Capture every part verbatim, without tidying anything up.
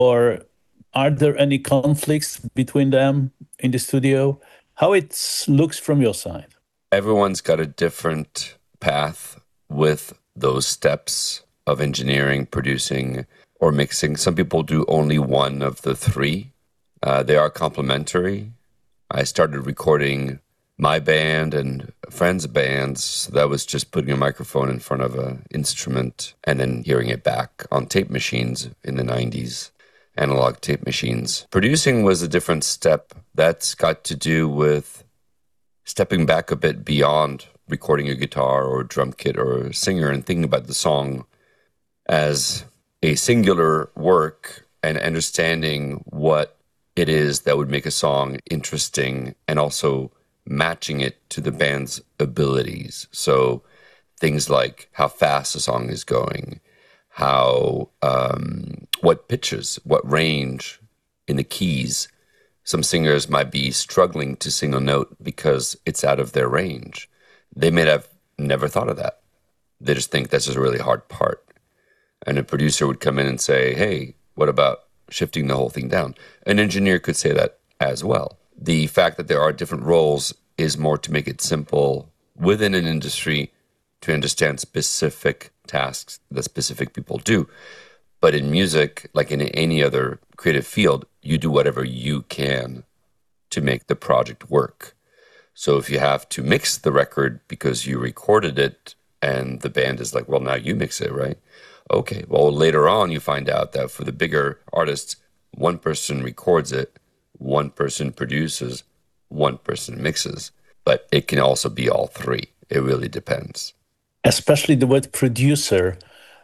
Or are there any conflicts between them in the studio? How it looks from your side? Everyone's got a different path with those steps of engineering, producing, or mixing. Some people do only one of the three. Uh, they are complementary. I started recording my band and friends' bands. So that was just putting a microphone in front of an instrument and then hearing it back on tape machines in the nineties, analog tape machines. Producing was a different step. That's got to do with stepping back a bit beyond recording a guitar or a drum kit or a singer and thinking about the song as a singular work and understanding what it is that would make a song interesting and also matching it to the band's abilities. So things like how fast the song is going, how, um, what pitches, what range in the keys. Some singers might be struggling to sing a note because it's out of their range. They may have never thought of that. They just think this is a really hard part. And a producer would come in and say, hey, what about shifting the whole thing down? An engineer could say that as well. The fact that there are different roles is more to make it simple within an industry to understand specific tasks that specific people do. But in music, like in any other creative field, you do whatever you can to make the project work. So if you have to mix the record because you recorded it and the band is like, well, now you mix it, right? Okay, well, later on you find out that for the bigger artists, one person records it, one person produces, one person mixes. But it can also be all three. It really depends. Especially the word producer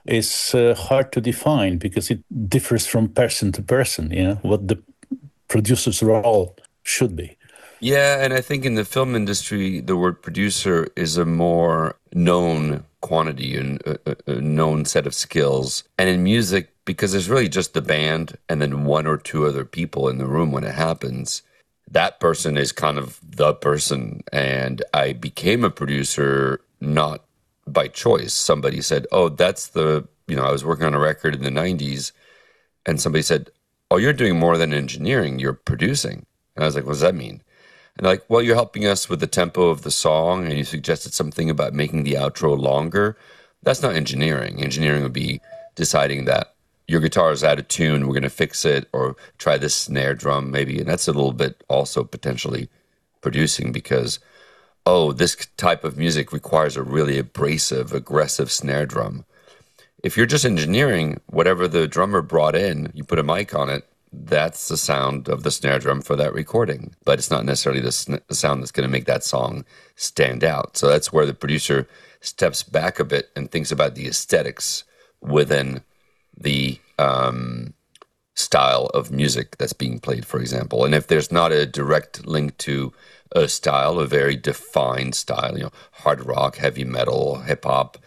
is uh, hard to define because it differs from person to person, you know, what the producer's role should be. Yeah, and I think in the film industry, the word producer is a more known quantity and a, a known set of skills. And in music, because there's really just the band and then one or two other people in the room when it happens, that person is kind of the person. And I became a producer not by choice. Somebody said, oh, that's the, you know, I was working on a record in the nineties and somebody said, oh, you're doing more than engineering, you're producing. And I was like, what does that mean? And like, well, you're helping us with the tempo of the song and you suggested something about making the outro longer. That's not engineering. Engineering would be deciding that your guitar is out of tune, we're going to fix it, or try this snare drum maybe. And that's a little bit also potentially producing because, oh, this type of music requires a really abrasive, aggressive snare drum. If you're just engineering, whatever the drummer brought in, you put a mic on it, that's the sound of the snare drum for that recording. But it's not necessarily the, sn- the sound that's going to make that song stand out. So that's where the producer steps back a bit and thinks about the aesthetics within the um, style of music that's being played, for example. And if there's not a direct link to a style, a very defined style, you know, hard rock, heavy metal, hip hop,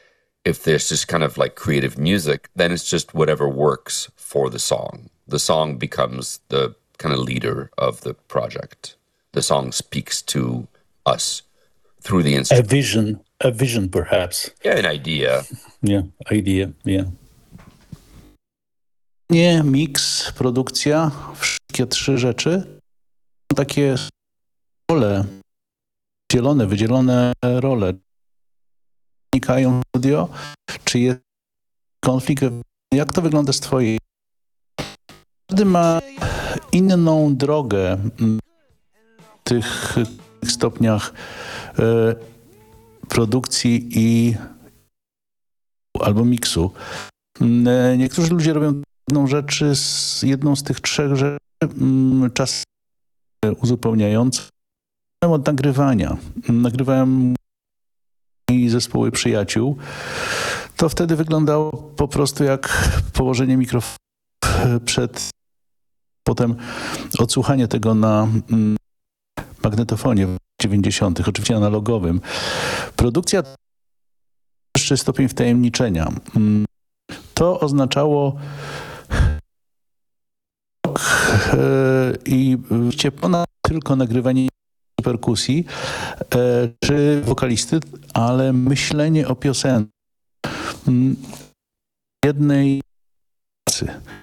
if there's just kind of like creative music, then it's just whatever works for the song. The song becomes the kind of leader of the project. The song speaks to us through the instrument. A vision, a vision perhaps. Yeah, an idea. Yeah, idea, yeah. Nie, mix, produkcja, wszystkie trzy rzeczy. Takie role, wydzielone, wydzielone role. Wnikają w studio, czy jest konflikt? Jak to wygląda z twojej? Każdy ma inną drogę w tych stopniach e, produkcji i albo miksu. E, niektórzy ludzie robią jedną rzeczy, z, jedną z tych trzech rzeczy, czas uzupełniający od nagrywania. Nagrywałem i zespoły przyjaciół, to wtedy wyglądało po prostu jak położenie mikrofonu przed, potem odsłuchanie tego na magnetofonie w dziewięćdziesiątych, oczywiście analogowym. Produkcja to wyższy stopień wtajemniczenia. To oznaczało i ponad tylko nagrywanie perkusji czy wokalisty, ale myślenie o piosence jednej pracy.